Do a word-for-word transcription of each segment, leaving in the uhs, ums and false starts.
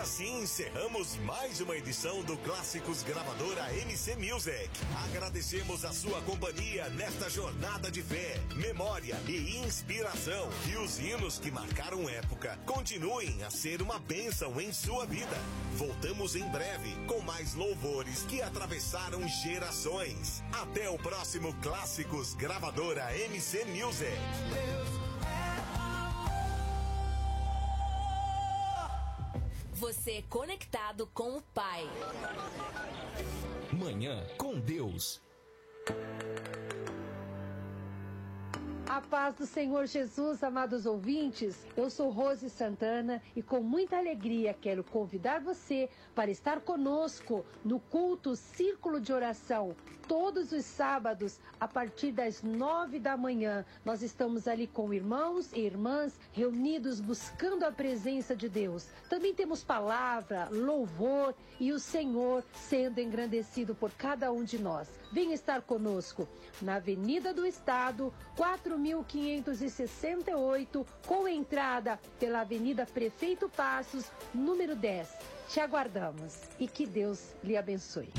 assim encerramos mais uma edição do Clássicos Gravadora M C Music. Agradecemos a sua companhia nesta jornada de fé, memória e inspiração. E os hinos que marcaram época continuem a ser uma bênção em sua vida. Voltamos em breve com mais louvores que atravessaram gerações. Até o próximo Clássicos Gravadora M C Music. Você conectado com o Pai. Manhã com Deus. A paz do Senhor Jesus, amados ouvintes, eu sou Rose Santana e com muita alegria quero convidar você para estar conosco no culto Círculo de Oração, todos os sábados, a partir das nove da manhã. Nós estamos ali com irmãos e irmãs reunidos buscando a presença de Deus. Também temos palavra, louvor e o Senhor sendo engrandecido por cada um de nós. Venha estar conosco na Avenida do Estado, quatro mil quinhentos e sessenta e oito, com entrada pela Avenida Prefeito Passos, número dez. Te aguardamos e que Deus lhe abençoe.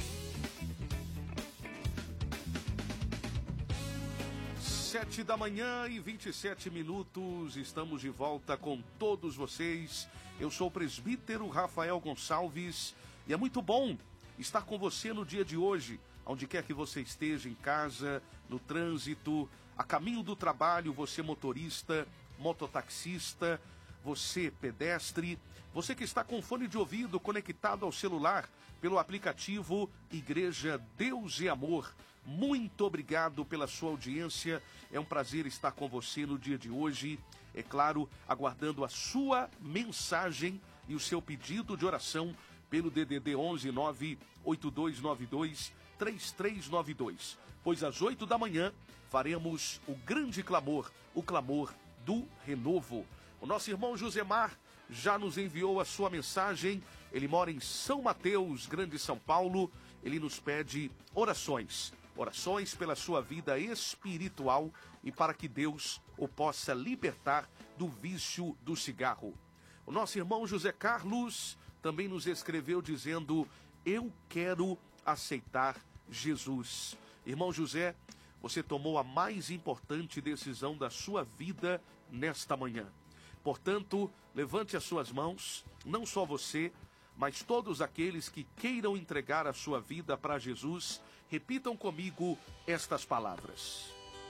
Sete da manhã e vinte e sete minutos, estamos de volta com todos vocês. Eu sou o presbítero Rafael Gonçalves e é muito bom estar com você no dia de hoje, onde quer que você esteja, em casa, no trânsito, a caminho do trabalho, você motorista, mototaxista, você pedestre, você que está com fone de ouvido conectado ao celular pelo aplicativo Igreja Deus e Amor. Muito obrigado pela sua audiência, é um prazer estar com você no dia de hoje, é claro, aguardando a sua mensagem e o seu pedido de oração pelo D D D onze nove oito dois nove dois três três nove dois, pois às oito da manhã faremos o grande clamor, o clamor do renovo. O nosso irmão Josemar já nos enviou a sua mensagem, ele mora em São Mateus, Grande São Paulo, ele nos pede orações, orações pela sua vida espiritual e para que Deus o possa libertar do vício do cigarro. O nosso irmão José Carlos também nos escreveu dizendo: eu quero aceitar Jesus. Irmão José, você tomou a mais importante decisão da sua vida nesta manhã. Portanto, levante as suas mãos, não só você, mas todos aqueles que queiram entregar a sua vida para Jesus, repitam comigo estas palavras.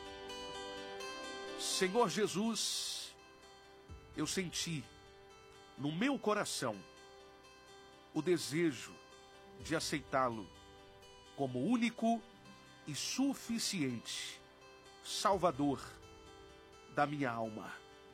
Senhor Jesus, eu senti no meu coração o desejo de aceitá-lo como único e suficiente Salvador da minha alma.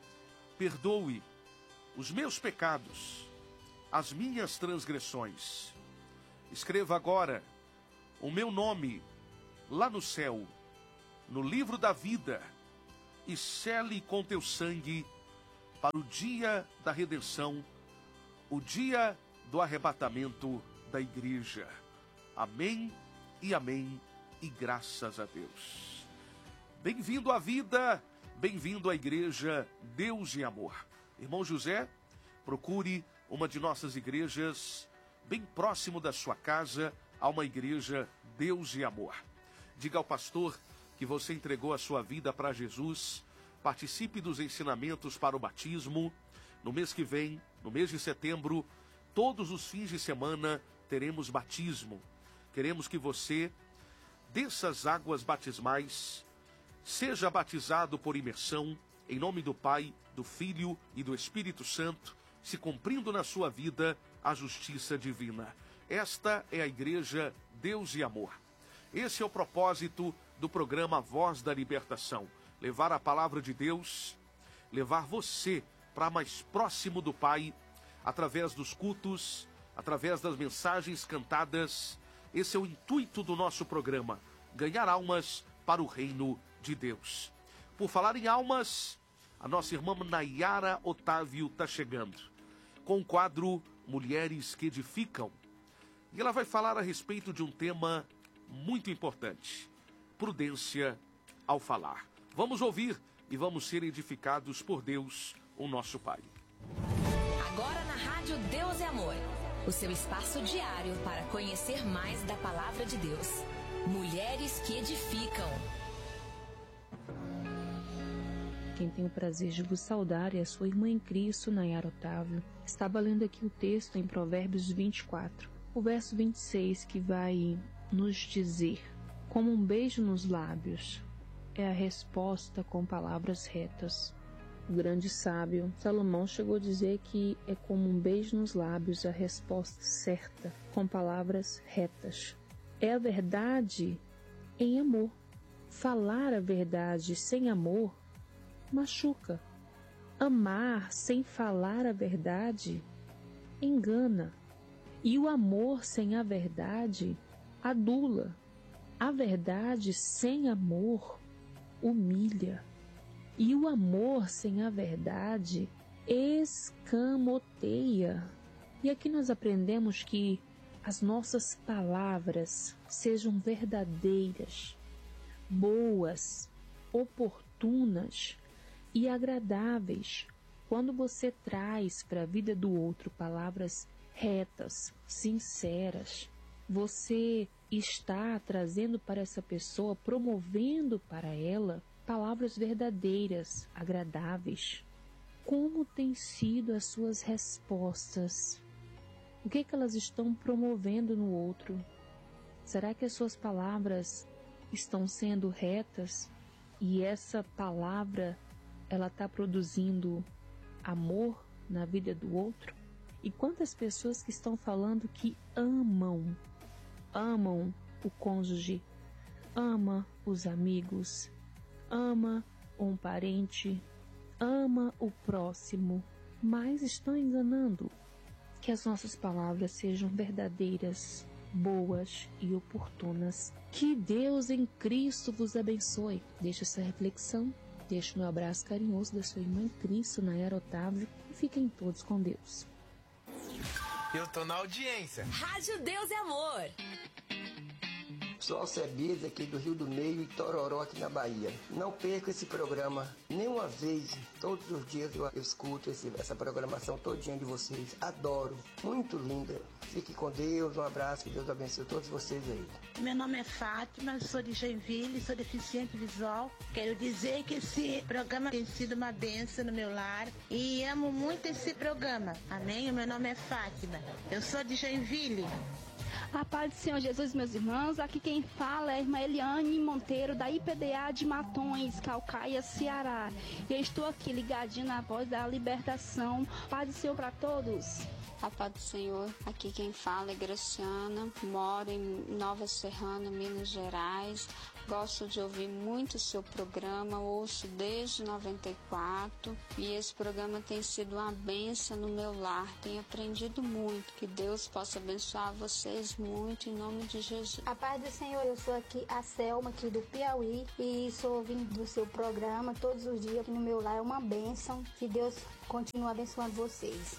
Perdoe os meus pecados, as minhas transgressões. Escreva agora o meu nome lá no céu, no livro da vida, e sele com teu sangue para o dia da redenção, o dia do arrebatamento da igreja. Amém e amém e graças a Deus. Bem-vindo à vida, bem-vindo à igreja Deus e Amor. Irmão José, procure uma de nossas igrejas bem próximo da sua casa, a uma igreja Deus e Amor. Diga ao pastor que você entregou a sua vida para Jesus, participe dos ensinamentos para o batismo. No mês que vem, no mês de setembro, todos os fins de semana teremos batismo. Queremos que você, dessas águas batismais, seja batizado por imersão, em nome do Pai, do Filho e do Espírito Santo, se cumprindo na sua vida a justiça divina. Esta é a Igreja Deus e Amor. Esse é o propósito do programa Voz da Libertação. Levar a palavra de Deus, levar você para mais próximo do Pai, através dos cultos, através das mensagens cantadas. Esse é o intuito do nosso programa, ganhar almas para o reino de Deus. Por falar em almas, a nossa irmã Nayara Otávio está chegando, com o quadro Mulheres que Edificam. E ela vai falar a respeito de um tema muito importante: prudência ao falar. Vamos ouvir e vamos ser edificados por Deus, o nosso Pai. Agora na Rádio Deus e Amor. o seu espaço diário para conhecer mais da Palavra de Deus. Mulheres que Edificam. Quem tem o prazer de vos saudar é a sua irmã em Cristo, Nayara Otávio. Estava lendo aqui o texto em Provérbios vinte e quatro, o verso vinte e seis, que vai nos dizer: como um beijo nos lábios é a resposta com palavras retas. O grande sábio Salomão chegou a dizer que é como um beijo nos lábios a resposta certa com palavras retas. É a verdade em amor. Falar a verdade sem amor machuca. Amar sem falar a verdade engana. E o amor sem a verdade adula. A verdade sem amor humilha. E o amor sem a verdade escamoteia. E aqui nós aprendemos que as nossas palavras sejam verdadeiras, boas, oportunas e agradáveis. Quando você traz para a vida do outro palavras retas, sinceras, você está trazendo para essa pessoa, promovendo para ela palavras verdadeiras, agradáveis. Como têm sido as suas respostas? O que, que elas estão promovendo no outro? Será que as suas palavras estão sendo retas e essa palavra ela está produzindo amor na vida do outro? E quantas pessoas que estão falando que amam, amam o cônjuge, ama os amigos, ama um parente, ama o próximo, mas estão enganando. Que as nossas palavras sejam verdadeiras, boas e oportunas. Que Deus em Cristo vos abençoe. Deixa essa reflexão, deixa o meu abraço carinhoso da sua irmã em Cristo, Nayara Otávio, e fiquem todos com Deus. Eu tô na audiência. Rádio Deus é Amor. Sou Alcebiades aqui do Rio do Meio e Tororó aqui na Bahia. Não perca esse programa nenhuma vez. Todos os dias eu escuto esse, essa programação todinha de vocês. Adoro. Muito linda. Fique com Deus. Um abraço. Que Deus abençoe todos vocês aí. Meu nome é Fátima, sou de Joinville, sou deficiente visual. Quero dizer que esse programa tem sido uma bênção no meu lar e amo muito esse programa. Amém? O meu nome é Fátima. Eu sou de Joinville. A paz do Senhor Jesus, meus irmãos. Aqui quem fala é a irmã Eliane Monteiro, da I P D A de Matões, Calcaia, Ceará. E eu estou aqui ligadinho na voz da libertação. Paz do Senhor para todos. A paz do Senhor. Aqui quem fala é Graciana, moro em Nova Serrana, Minas Gerais. Gosto de ouvir muito o seu programa, ouço desde noventa e quatro e esse programa tem sido uma bênção no meu lar, tenho aprendido muito. Que Deus possa abençoar vocês muito, em nome de Jesus. A paz do Senhor, eu sou aqui a Selma, aqui do Piauí, e sou ouvindo do seu programa todos os dias aqui no meu lar, é uma bênção. Que Deus continue abençoando vocês.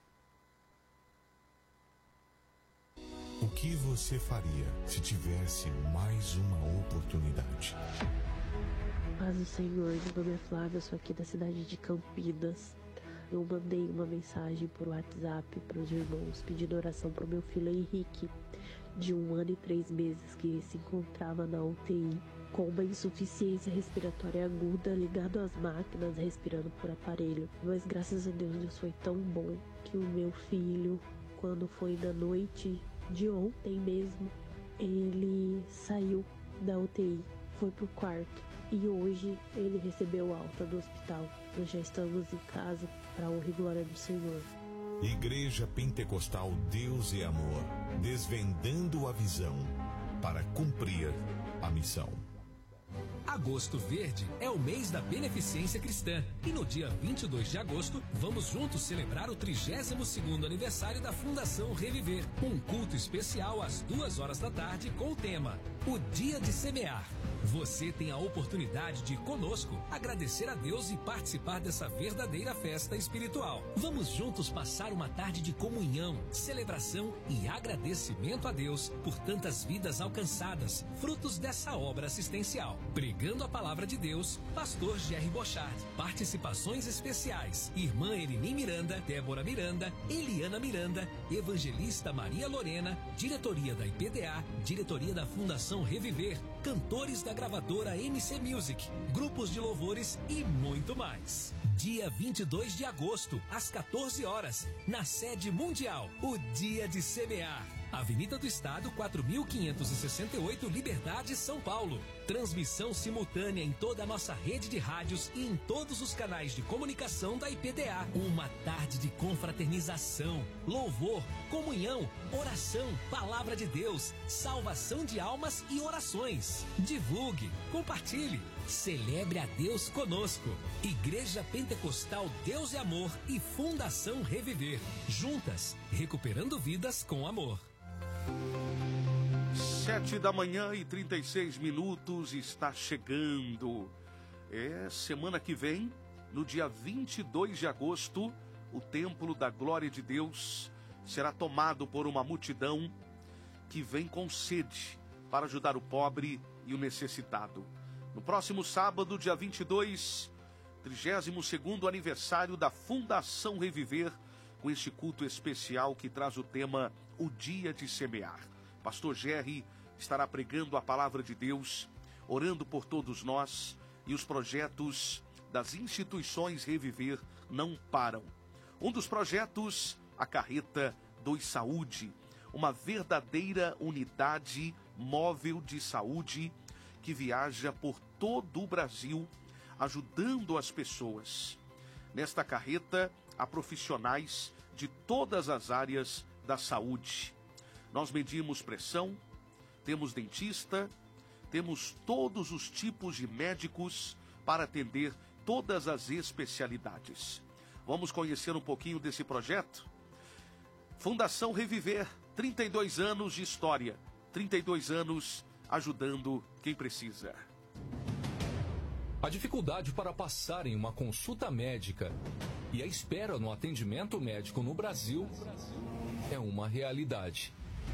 O que você faria se tivesse mais uma oportunidade? Paz do Senhor, meu nome é Flávia, eu sou aqui da cidade de Campinas. Eu mandei uma mensagem por WhatsApp para os irmãos pedindo oração para o meu filho Henrique, de um ano e três meses, que se encontrava na U T I com uma insuficiência respiratória aguda, ligado às máquinas, respirando por aparelho. Mas graças a Deus, Deus foi tão bom que o meu filho, quando foi na noite de ontem mesmo, ele saiu da U T I, foi pro quarto e hoje ele recebeu alta do hospital. Nós já estamos em casa para a honra e glória do Senhor. Igreja Pentecostal Deus e Amor, desvendando a visão para cumprir a missão. Agosto Verde é o mês da beneficência cristã e no dia vinte e dois de agosto vamos juntos celebrar o trigésimo segundo aniversário da Fundação Reviver. Um culto especial às duas horas da tarde com o tema O Dia de Semear. Você tem a oportunidade de, conosco, agradecer a Deus e participar dessa verdadeira festa espiritual. Vamos juntos passar uma tarde de comunhão, celebração e agradecimento a Deus por tantas vidas alcançadas, frutos dessa obra assistencial. Pregando a palavra de Deus, Pastor Jerry Bochard. Participações especiais: Irmã Elini Miranda, Débora Miranda, Eliana Miranda, Evangelista Maria Lorena, diretoria da I P D A, diretoria da Fundação Reviver, cantores da gravadora M C Music, grupos de louvores e muito mais. Dia vinte e dois de agosto, às quatorze horas, na sede mundial, o Dia de Semear. Avenida do Estado, quatro mil quinhentos e sessenta e oito, Liberdade, São Paulo. Transmissão simultânea em toda a nossa rede de rádios e em todos os canais de comunicação da I P D A. Uma tarde de confraternização, louvor, comunhão, oração, palavra de Deus, salvação de almas e orações. Divulgue, compartilhe, celebre a Deus conosco. Igreja Pentecostal Deus é Amor e Fundação Reviver. Juntas, recuperando vidas com amor. Sete da manhã e trinta e seis minutos, está chegando. É, semana que vem, no dia vinte e dois de agosto, o Templo da Glória de Deus será tomado por uma multidão que vem com sede para ajudar o pobre e o necessitado. No próximo sábado, dia vinte e dois, trigésimo segundo aniversário da Fundação Reviver, com este culto especial que traz o tema O Dia de Semear. Pastor Jerry estará pregando a palavra de Deus, orando por todos nós, e os projetos das instituições Reviver não param. Um dos projetos, a Carreta dos Saúde, uma verdadeira unidade móvel de saúde que viaja por todo o Brasil, ajudando as pessoas. Nesta carreta, há profissionais de todas as áreas da saúde. Nós medimos pressão, temos dentista, temos todos os tipos de médicos para atender todas as especialidades. Vamos conhecer um pouquinho desse projeto? Fundação Reviver, trinta e dois anos de história, trinta e dois anos ajudando quem precisa. A dificuldade para passar em uma consulta médica e a espera no atendimento médico no Brasil é uma realidade.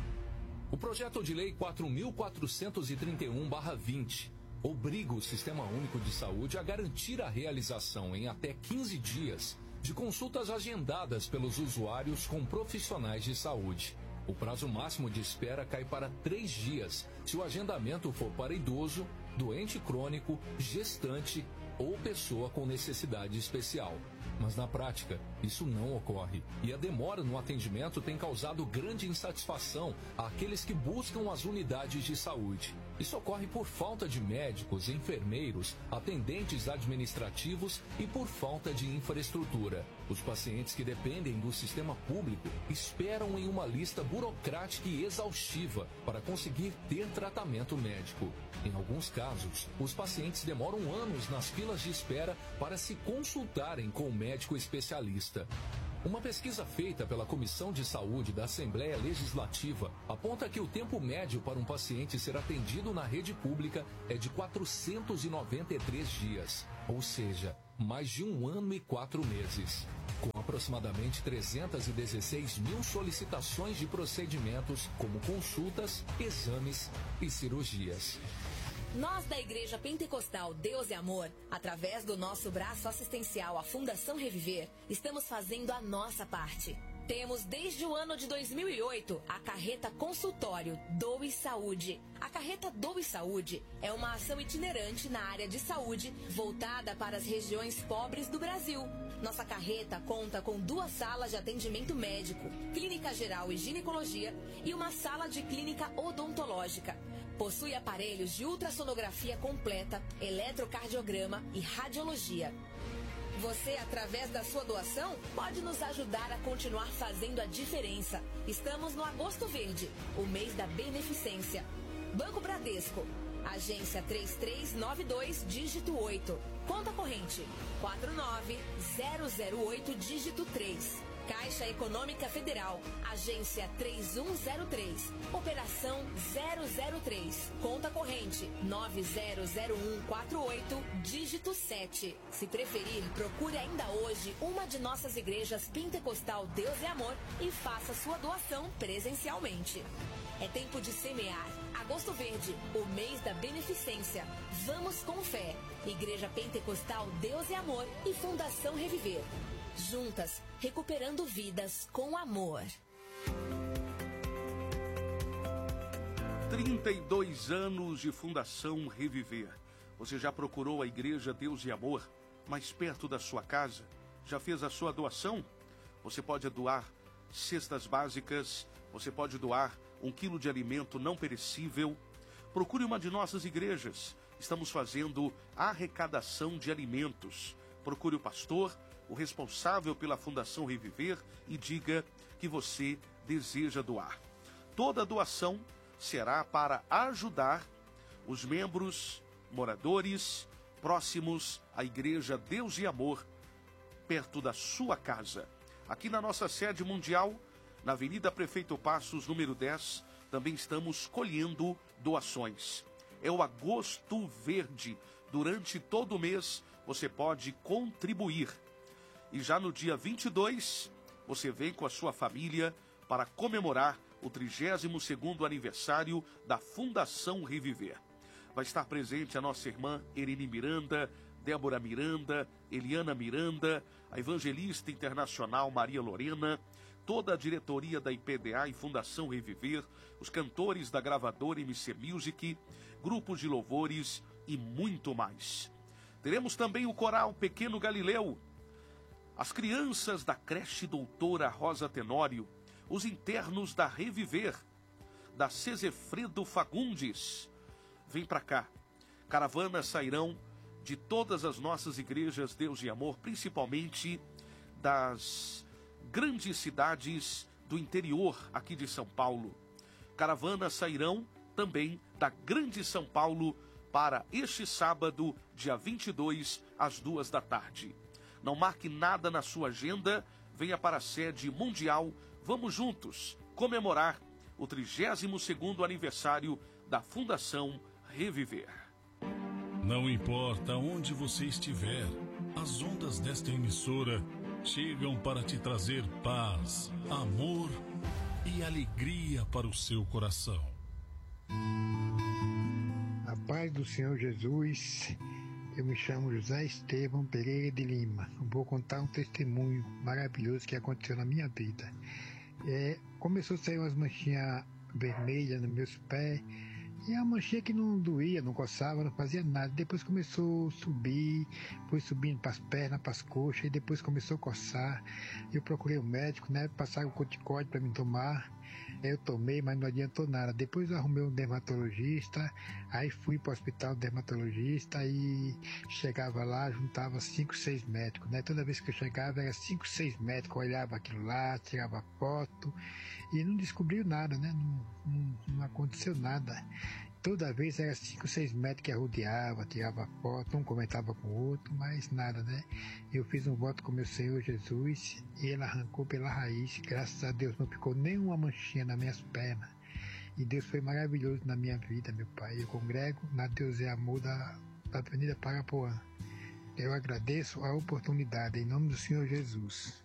O projeto de lei quatro mil quatrocentos e trinta e um barra vinte obriga o Sistema Único de Saúde a garantir a realização em até quinze dias de consultas agendadas pelos usuários com profissionais de saúde. O prazo máximo de espera cai para três dias se o agendamento for para idoso, doente crônico, gestante ou pessoa com necessidade especial. Mas na prática, isso não ocorre. E a demora no atendimento tem causado grande insatisfação àqueles que buscam as unidades de saúde. Isso ocorre por falta de médicos, enfermeiros, atendentes administrativos e por falta de infraestrutura. Os pacientes que dependem do sistema público esperam em uma lista burocrática e exaustiva para conseguir ter tratamento médico. Em alguns casos, os pacientes demoram anos nas filas de espera para se consultarem com o médico especialista. Uma pesquisa feita pela Comissão de Saúde da Assembleia Legislativa aponta que o tempo médio para um paciente ser atendido na rede pública é de quatrocentos e noventa e três dias, ou seja, mais de um ano e quatro meses. Com aproximadamente trezentas e dezesseis mil solicitações de procedimentos, como consultas, exames e cirurgias. Nós da Igreja Pentecostal Deus é Amor, através do nosso braço assistencial, a Fundação Reviver, estamos fazendo a nossa parte. Temos desde o ano de dois mil e oito a carreta consultório Doe Saúde. A carreta Doe Saúde é uma ação itinerante na área de saúde voltada para as regiões pobres do Brasil. Nossa carreta conta com duas salas de atendimento médico, clínica geral e ginecologia e uma sala de clínica odontológica. Possui aparelhos de ultrassonografia completa, eletrocardiograma e radiologia. Você, através da sua doação, pode nos ajudar a continuar fazendo a diferença. Estamos no Agosto Verde, o mês da beneficência. Banco Bradesco, agência três três nove dois, dígito oito. Conta corrente, quatro nove zero zero oito, dígito três. Caixa Econômica Federal, agência três um zero três, operação zero zero três, conta corrente nove zero zero um quatro oito, dígito sete. Se preferir, procure ainda hoje uma de nossas igrejas Pentecostal Deus e Amor e faça sua doação presencialmente. É tempo de semear. Agosto Verde, o mês da beneficência. Vamos com fé. Igreja Pentecostal Deus e Amor e Fundação Reviver. Juntas, recuperando vidas com amor. trinta e dois anos de Fundação Reviver. Você já procurou a Igreja Deus e Amor mais perto da sua casa? Já fez a sua doação? Você pode doar cestas básicas, você pode doar um quilo de alimento não perecível. Procure uma de nossas igrejas. Estamos fazendo arrecadação de alimentos. Procure o pastor, o responsável pela Fundação Reviver, e diga que você deseja doar. Toda doação será para ajudar os membros, moradores, próximos à Igreja Deus e Amor, perto da sua casa. Aqui na nossa sede mundial, na Avenida Prefeito Passos, número dez, também estamos colhendo doações. É o Agosto Verde. Durante todo o mês, você pode contribuir. E já no dia vinte e dois, você vem com a sua família para comemorar o trigésimo segundo aniversário da Fundação Reviver. Vai estar presente a nossa irmã Irene Miranda, Débora Miranda, Eliana Miranda, a evangelista internacional Maria Lorena, toda a diretoria da I P D A e Fundação Reviver, os cantores da gravadora M C Music, grupos de louvores e muito mais. Teremos também o coral Pequeno Galileu, as crianças da creche Doutora Rosa Tenório, os internos da Reviver, da Cesefredo Fagundes. Vem para cá. Caravanas sairão de todas as nossas igrejas Deus e Amor, principalmente das grandes cidades do interior aqui de São Paulo. Caravanas sairão também da Grande São Paulo para este sábado, dia vinte e dois, às duas da tarde. Não marque nada na sua agenda, venha para a sede mundial. Vamos juntos comemorar o trigésimo segundo aniversário da Fundação Reviver. Não importa onde você estiver, as ondas desta emissora chegam para te trazer paz, amor e alegria para o seu coração. A paz do Senhor Jesus. Eu me chamo José Estevão Pereira de Lima. Vou contar um testemunho maravilhoso que aconteceu na minha vida. É, começou a sair umas manchinhas vermelhas nos meus pés. E a manchinha que não doía, não coçava, não fazia nada. Depois começou a subir, foi subindo para as pernas, para as coxas, e depois começou a coçar. Eu procurei o médico, né? Passaram o corticóide para me tomar. Eu tomei, mas não adiantou nada. Depois eu arrumei um dermatologista, aí fui para o hospital dermatologista e chegava lá, juntava cinco, seis médicos, né? Toda vez que eu chegava era cinco, seis médicos, olhava aquilo lá, tirava foto e não descobriu nada, né? Não, não, não aconteceu nada. Toda vez era cinco, seis médicos que arrodeava, tirava foto, um comentava com o outro, mas nada, né? Eu fiz um voto com meu Senhor Jesus e ele arrancou pela raiz. Graças a Deus não ficou nenhuma manchinha nas minhas pernas. E Deus foi maravilhoso na minha vida, meu Pai. Eu congrego na Deus é Amor da, da Avenida Parapuã. Eu agradeço a oportunidade, em nome do Senhor Jesus.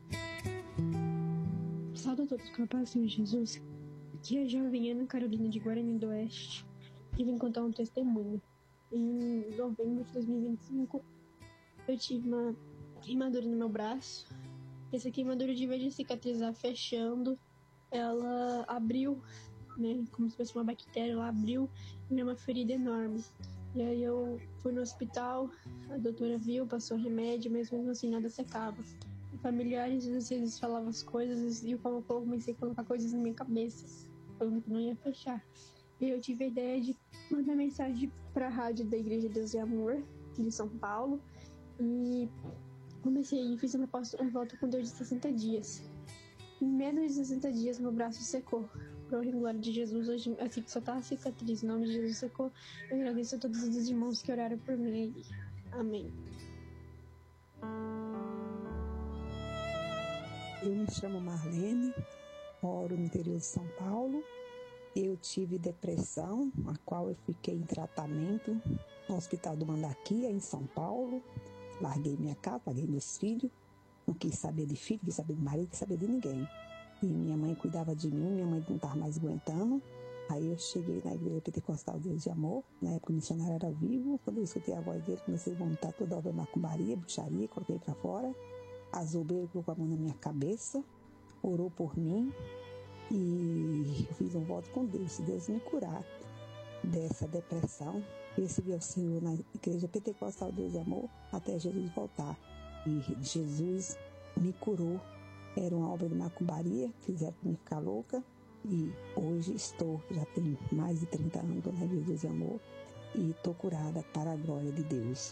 Salve a todos com a paz do Senhor Jesus. Aqui é a jovem Ana Carolina de Guarani do Oeste. E vim contar um testemunho. Em novembro de dois mil e vinte e cinco, eu tive uma queimadura no meu braço. Essa queimadura, de vez de cicatrizar fechando, ela abriu, né? Como se fosse uma bactéria, ela abriu e era uma ferida enorme. E aí eu fui no hospital, a doutora viu, passou remédio, mas mesmo assim nada secava. E familiares às vezes falavam as coisas e eu comecei a colocar coisas na minha cabeça, falando que não ia fechar. E eu tive a ideia de mandar mensagem para a rádio da Igreja Deus e Amor, de São Paulo, e comecei e fiz uma, um voto com Deus de sessenta dias. Em menos de sessenta dias, meu braço secou. Por honra e glória de Jesus, hoje, assim que só tá a cicatriz, em nome de Jesus secou. Eu agradeço a todos os irmãos que oraram por mim. Amém. Eu me chamo Marlene, moro no interior de São Paulo. Eu tive depressão, a qual eu fiquei em tratamento no Hospital do Mandaquia, em São Paulo. Larguei minha casa, larguei meus filhos. Não quis saber de filho, quis saber de marido, quis saber de ninguém. E minha mãe cuidava de mim, minha mãe não estava mais aguentando. Aí eu cheguei na Igreja Pentecostal Deus de Amor. Na época o missionário era vivo. Quando eu escutei a voz dele, comecei a montar toda a obra de macumbaria, bruxaria, coloquei para fora. A Zobeira colocou a mão na minha cabeça, orou por mim. E eu fiz um voto com Deus, se Deus me curar dessa depressão, eu recebi ao Senhor na Igreja Pentecostal Deus de Amor até Jesus voltar. E Jesus me curou. Era uma obra de macumbaria, fizeram para me ficar louca. E hoje estou, já tenho mais de trinta anos na Igreja Deus de Amor e estou curada para a glória de Deus.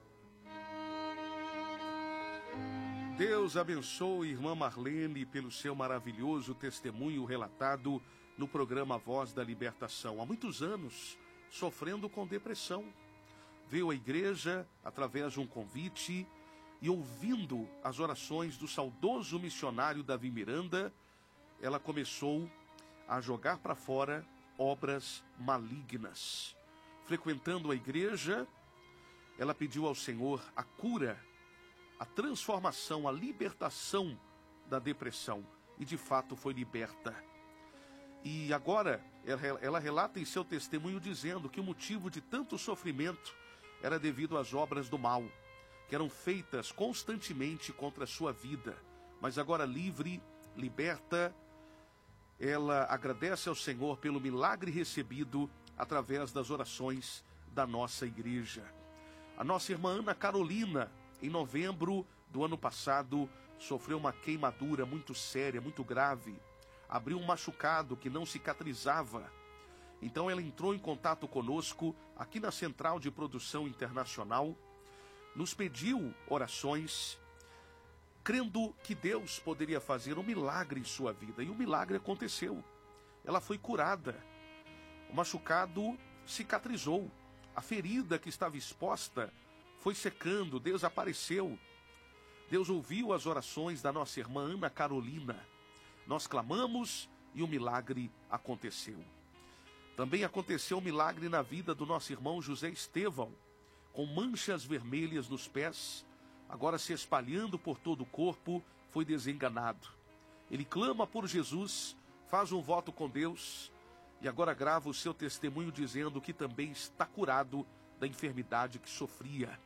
Deus abençoe irmã Marlene pelo seu maravilhoso testemunho relatado no programa Voz da Libertação. Há muitos anos, sofrendo com depressão. Veio à igreja através de um convite e ouvindo as orações do saudoso missionário Davi Miranda, ela começou a jogar para fora obras malignas. Frequentando a igreja, ela pediu ao Senhor a cura, a transformação, a libertação da depressão. E de fato foi liberta. E agora ela relata em seu testemunho dizendo que o motivo de tanto sofrimento era devido às obras do mal, que eram feitas constantemente contra a sua vida. Mas agora livre, liberta, ela agradece ao Senhor pelo milagre recebido através das orações da nossa igreja. A nossa irmã Ana Carolina, em novembro do ano passado, sofreu uma queimadura muito séria, muito grave. Abriu um machucado que não cicatrizava. Então ela entrou em contato conosco aqui na Central de Produção Internacional, nos pediu orações, crendo que Deus poderia fazer um milagre em sua vida. E o milagre aconteceu. Ela foi curada. O machucado cicatrizou. A ferida que estava exposta foi secando, desapareceu. Deus ouviu as orações da nossa irmã Ana Carolina. Nós clamamos e o milagre aconteceu. Também aconteceu um milagre na vida do nosso irmão José Estevão, com manchas vermelhas nos pés, agora se espalhando por todo o corpo, foi desenganado. Ele clama por Jesus, faz um voto com Deus e agora grava o seu testemunho dizendo que também está curado da enfermidade que sofria.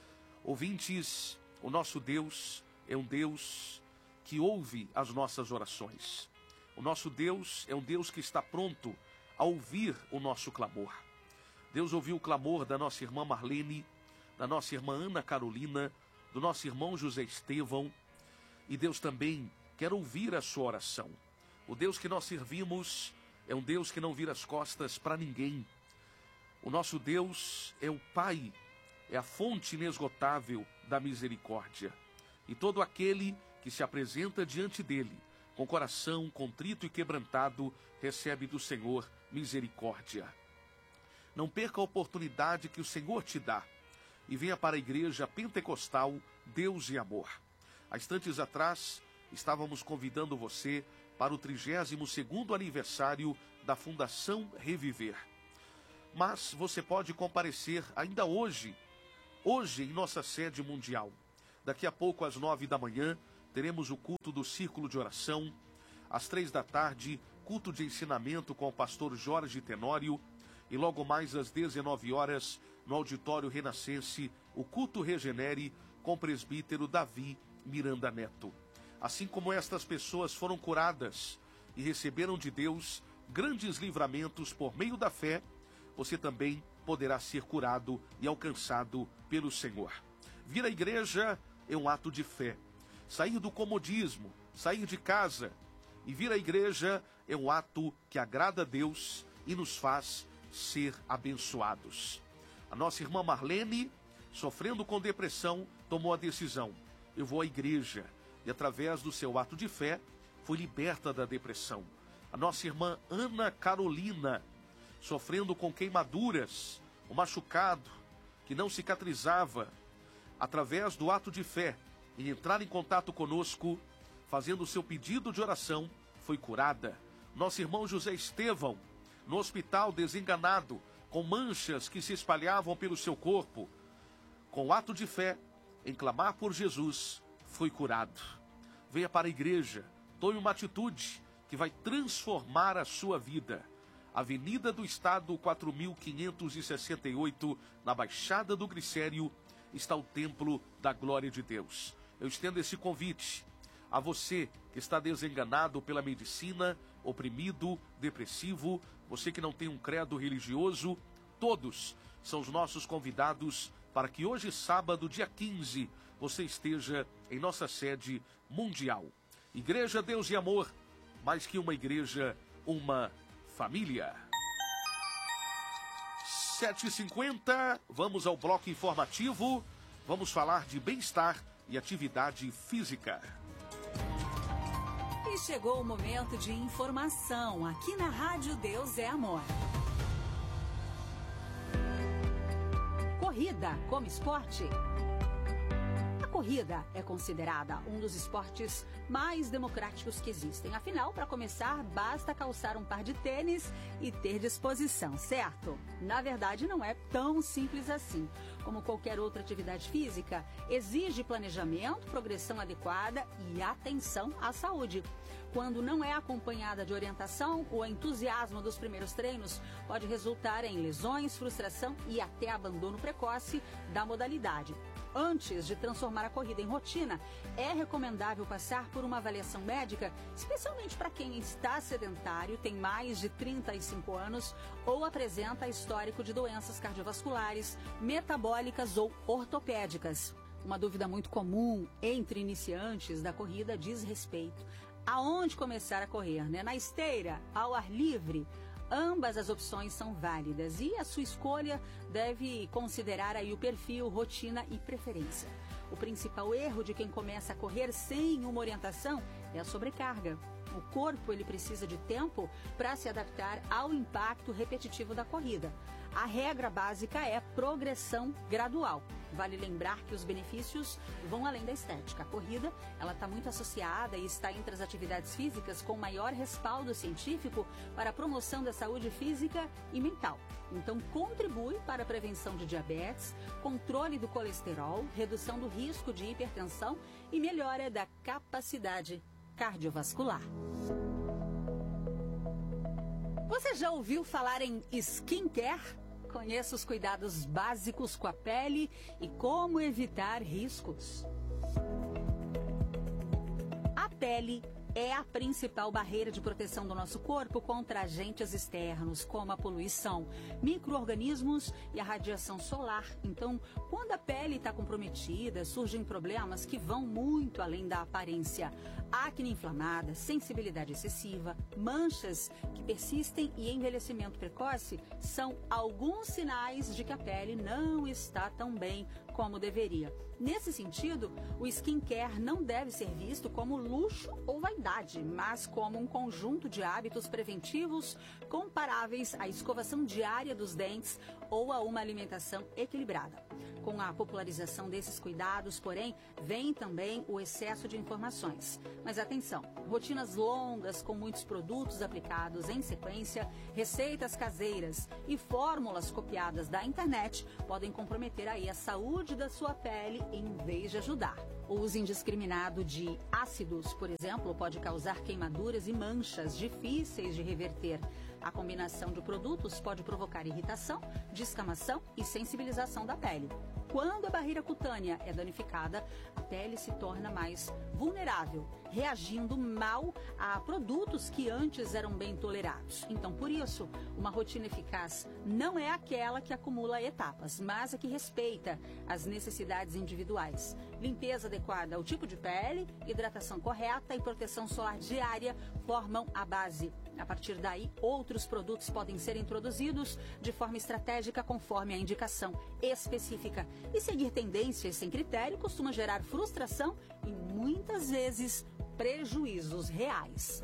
Ouvintes, o nosso Deus é um Deus que ouve as nossas orações. O nosso Deus é um Deus que está pronto a ouvir o nosso clamor. Deus ouviu o clamor da nossa irmã Marlene, da nossa irmã Ana Carolina, do nosso irmão José Estevão, e Deus também quer ouvir a sua oração. O Deus que nós servimos é um Deus que não vira as costas para ninguém. O nosso Deus é o Pai, é a fonte inesgotável da misericórdia. E todo aquele que se apresenta diante dele, com coração contrito e quebrantado, recebe do Senhor misericórdia. Não perca a oportunidade que o Senhor te dá e venha para a Igreja Pentecostal Deus e Amor. Há instantes atrás, estávamos convidando você para o trigésimo segundo aniversário da Fundação Reviver. Mas você pode comparecer ainda hoje, hoje em nossa sede mundial. Daqui a pouco, às nove da manhã, teremos o culto do Círculo de Oração. Às três da tarde, culto de ensinamento com o pastor Jorge Tenório. E logo mais às dezenove horas, no Auditório Renascense, o culto Regenere com o presbítero Davi Miranda Neto. Assim como estas pessoas foram curadas e receberam de Deus grandes livramentos por meio da fé, você também poderá ser curado e alcançado pelo Senhor. Vir à igreja é um ato de fé. Sair do comodismo, sair de casa e vir à igreja é um ato que agrada a Deus e nos faz ser abençoados. A nossa irmã Marlene, sofrendo com depressão, tomou a decisão: eu vou à igreja. E através do seu ato de fé, foi liberta da depressão. A nossa irmã Ana Carolina, sofrendo com queimaduras, um machucado que não cicatrizava, através do ato de fé, e entrar em contato conosco, fazendo o seu pedido de oração, foi curada. Nosso irmão José Estevão, no hospital desenganado, com manchas que se espalhavam pelo seu corpo, com o ato de fé, em clamar por Jesus, foi curado. Venha para a igreja, tome uma atitude que vai transformar a sua vida. Avenida do Estado, quatro mil quinhentos e sessenta e oito, na Baixada do Glicério, está o Templo da Glória de Deus. Eu estendo esse convite a você que está desenganado pela medicina, oprimido, depressivo, você que não tem um credo religioso, todos são os nossos convidados para que hoje, sábado, dia quinze, você esteja em nossa sede mundial. Igreja Deus e Amor, mais que uma igreja, uma família. sete e cinquenta, vamos ao bloco informativo. Vamos falar de bem-estar e atividade física. E chegou o momento de informação aqui na Rádio Deus é Amor. Corrida como esporte. A corrida é considerada um dos esportes mais democráticos que existem. Afinal, para começar, basta calçar um par de tênis e ter disposição, certo? Na verdade, não é tão simples assim. Como qualquer outra atividade física, exige planejamento, progressão adequada e atenção à saúde. Quando não é acompanhada de orientação, o entusiasmo dos primeiros treinos pode resultar em lesões, frustração e até abandono precoce da modalidade. Antes de transformar a corrida em rotina, é recomendável passar por uma avaliação médica, especialmente para quem está sedentário, tem mais de trinta e cinco anos ou apresenta histórico de doenças cardiovasculares, metabólicas ou ortopédicas. Uma dúvida muito comum entre iniciantes da corrida diz respeito aonde começar a correr, né? Na esteira, ao ar livre? Ambas as opções são válidas e a sua escolha deve considerar aí o perfil, rotina e preferência. O principal erro de quem começa a correr sem uma orientação é a sobrecarga. O corpo ele precisa de tempo para se adaptar ao impacto repetitivo da corrida. A regra básica é progressão gradual. Vale lembrar que os benefícios vão além da estética. A corrida ela está muito associada e está entre as atividades físicas com maior respaldo científico para a promoção da saúde física e mental. Então, contribui para a prevenção de diabetes, controle do colesterol, redução do risco de hipertensão e melhora da capacidade cardiovascular. Você já ouviu falar em skincare? Conheça os cuidados básicos com a pele e como evitar riscos. A pele é a principal barreira de proteção do nosso corpo contra agentes externos, como a poluição, micro-organismos e a radiação solar. Então, quando a pele está comprometida, surgem problemas que vão muito além da aparência. Acne inflamada, sensibilidade excessiva, manchas que persistem e envelhecimento precoce são alguns sinais de que a pele não está tão bem como deveria. Nesse sentido, o skincare não deve ser visto como luxo ou vaidade, mas como um conjunto de hábitos preventivos comparáveis à escovação diária dos dentes ou a uma alimentação equilibrada. Com a popularização desses cuidados, porém, vem também o excesso de informações. Mas atenção, rotinas longas com muitos produtos aplicados em sequência, receitas caseiras e fórmulas copiadas da internet podem comprometer aí a saúde da sua pele em vez de ajudar. O uso indiscriminado de ácidos, por exemplo, pode causar queimaduras e manchas difíceis de reverter. A combinação de produtos pode provocar irritação, descamação e sensibilização da pele. Quando a barreira cutânea é danificada, a pele se torna mais vulnerável, reagindo mal a produtos que antes eram bem tolerados. Então, por isso, uma rotina eficaz não é aquela que acumula etapas, mas a que respeita as necessidades individuais. Limpeza adequada ao tipo de pele, hidratação correta e proteção solar diária formam a base. A partir daí, outros produtos podem ser introduzidos de forma estratégica conforme a indicação específica. E seguir tendências sem critério costuma gerar frustração e, muitas vezes, prejuízos reais.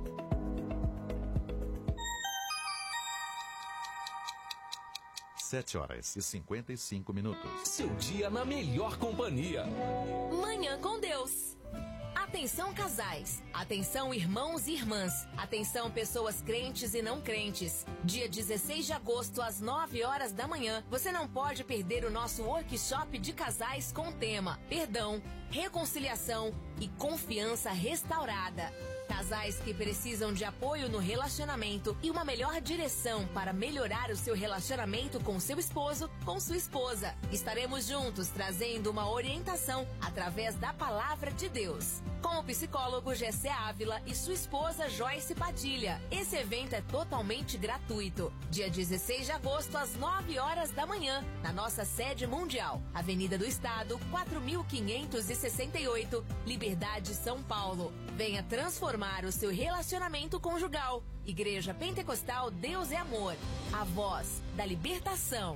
Sete horas e cinquenta e cinco minutos. Seu dia na melhor companhia. Manhã com Deus. A Atenção casais, atenção irmãos e irmãs, atenção pessoas crentes e não crentes. Dia dezesseis de agosto às nove horas da manhã, você não pode perder o nosso workshop de casais com o tema Perdão, Reconciliação e Confiança Restaurada. Casais que precisam de apoio no relacionamento e uma melhor direção para melhorar o seu relacionamento com seu esposo, com sua esposa. Estaremos juntos trazendo uma orientação através da palavra de Deus. Com o psicólogo Gessé Ávila e sua esposa Joyce Padilha. Esse evento é totalmente gratuito. Dia dezesseis de agosto às nove horas da manhã, na nossa sede mundial. Avenida do Estado, quatro mil quinhentos e sessenta e oito, Liberdade, São Paulo. Venha transformar o seu relacionamento conjugal. Igreja Pentecostal Deus é Amor. A voz da libertação.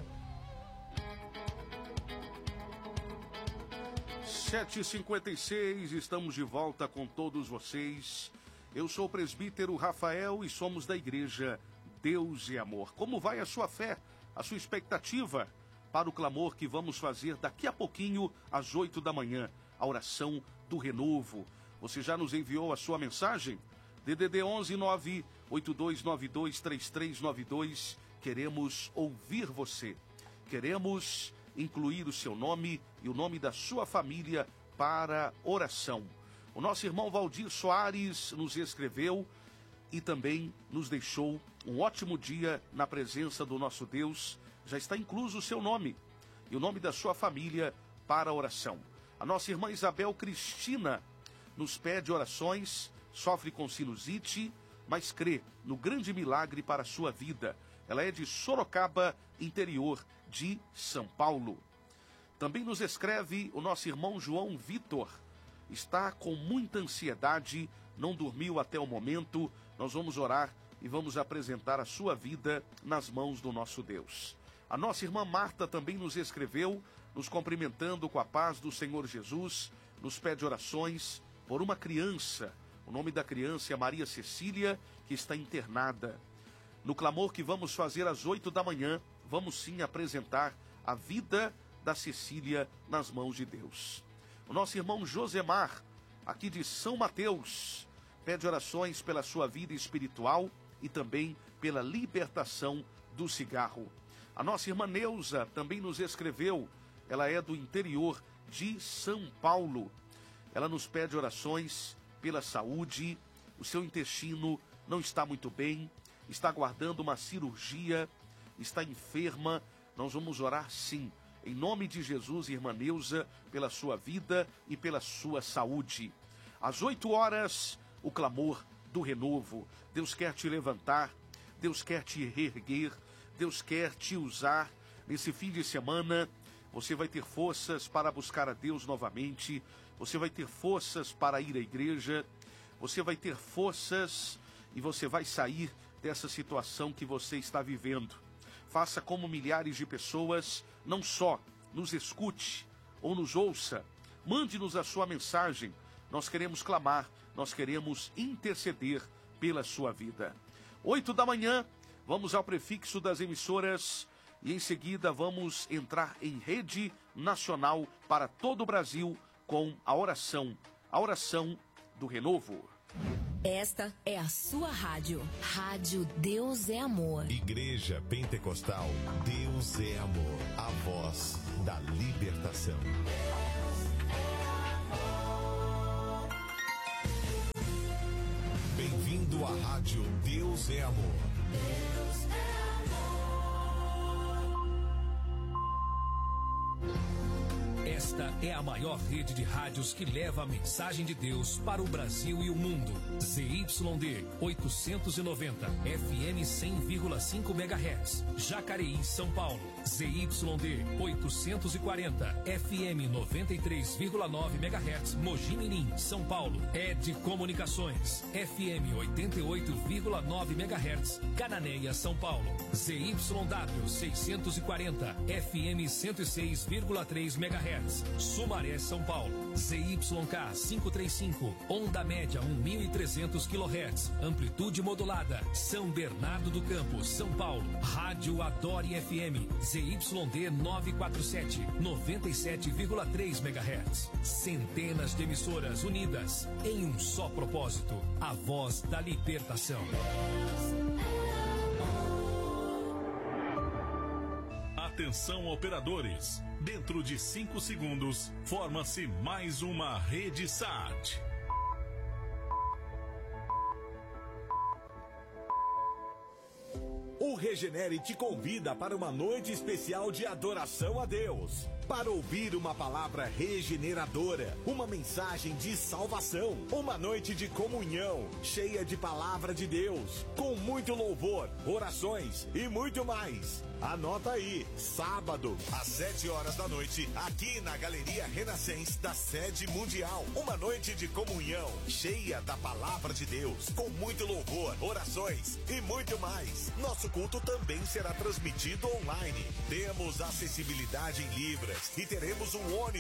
sete e cinquenta e seis, estamos de volta com todos vocês. Eu sou o presbítero Rafael e somos da Igreja Deus é Amor. Como vai a sua fé, a sua expectativa para o clamor que vamos fazer daqui a pouquinho, às oito da manhã, a oração do renovo? Você já nos enviou a sua mensagem? D D D onze nove oito dois nove dois três três nove dois. Queremos ouvir você. Queremos incluir o seu nome e o nome da sua família para oração. O nosso irmão Valdir Soares nos escreveu e também nos deixou um ótimo dia na presença do nosso Deus. Já está incluso o seu nome e o nome da sua família para oração. A nossa irmã Isabel Cristina nos pede orações, sofre com sinusite, mas crê no grande milagre para a sua vida. Ela é de Sorocaba, interior de São Paulo. Também nos escreve o nosso irmão João Vitor. Está com muita ansiedade, não dormiu até o momento. Nós vamos orar e vamos apresentar a sua vida nas mãos do nosso Deus. A nossa irmã Marta também nos escreveu, nos cumprimentando com a paz do Senhor Jesus, nos pede orações por uma criança. O nome da criança é Maria Cecília, que está internada. No clamor que vamos fazer às oito da manhã, vamos sim apresentar a vida da Cecília nas mãos de Deus. O nosso irmão Josemar, aqui de São Mateus, pede orações pela sua vida espiritual e também pela libertação do cigarro. A nossa irmã Neuza também nos escreveu, ela é do interior de São Paulo. Ela nos pede orações pela saúde, o seu intestino não está muito bem, está aguardando uma cirurgia, está enferma. Nós vamos orar sim, em nome de Jesus, irmã Neuza, pela sua vida e pela sua saúde. Às oito horas, o clamor do renovo. Deus quer te levantar, Deus quer te reerguer, Deus quer te usar. Nesse fim de semana, você vai ter forças para buscar a Deus novamente, você vai ter forças para ir à igreja, você vai ter forças e você vai sair dessa situação que você está vivendo. Faça como milhares de pessoas, não só nos escute ou nos ouça, mande-nos a sua mensagem. Nós queremos clamar, nós queremos interceder pela sua vida. Oito da manhã, vamos ao prefixo das emissoras e em seguida vamos entrar em rede nacional para todo o Brasil com a oração, a oração do renovo. Esta é a sua rádio. Rádio Deus é Amor. Igreja Pentecostal Deus é Amor. A voz da libertação. Bem-vindo à Rádio Deus é Amor. Deus é Esta é a maior rede de rádios que leva a mensagem de Deus para o Brasil e o mundo. Z Y D oitocentos e noventa, F M cem vírgula cinco megahertz, Jacareí, São Paulo. Z Y D oitocentos e quarenta, F M noventa e três vírgula nove megahertz, Mogi Mirim, São Paulo. Ed Comunicações, F M oitenta e oito vírgula nove megahertz, Cananéia, São Paulo. Z Y W seiscentos e quarenta, F M cento e seis vírgula três megahertz, Sumaré, São Paulo. Z Y K quinhentos e trinta e cinco, onda média mil e trezentos quilohertz, amplitude modulada. São Bernardo do Campo, São Paulo. Rádio Adore F M, Z Y D novecentos e quarenta e sete, noventa e sete vírgula três megahertz. Centenas de emissoras unidas em um só propósito, a voz da libertação. Atenção, operadores. Dentro de cinco segundos, forma-se mais uma rede S A T. O Regenere te convida para uma noite especial de adoração a Deus. Para ouvir uma palavra regeneradora, uma mensagem de salvação, uma noite de comunhão, cheia de palavra de Deus, com muito louvor, orações e muito mais. Anota aí, sábado, às sete horas da noite, aqui na Galeria Renascença da Sede Mundial. Uma noite de comunhão, cheia da palavra de Deus, com muito louvor, orações e muito mais. Nosso culto também será transmitido online. Temos acessibilidade em Libras e teremos um ônibus